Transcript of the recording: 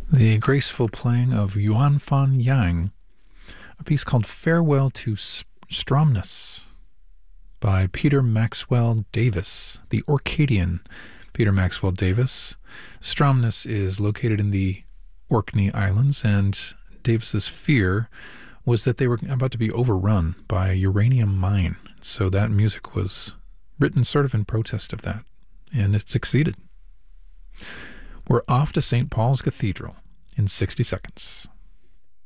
The graceful playing of Yuan Fan Yang, a piece called Farewell to Stromness by Peter Maxwell Davis, the Orcadian Peter Maxwell Davis. Stromness is located in the Orkney Islands, and Davis's fear was that they were about to be overrun by a uranium mine. So that music was written sort of in protest of that, and it succeeded. We're off to St. Paul's Cathedral in 60 seconds.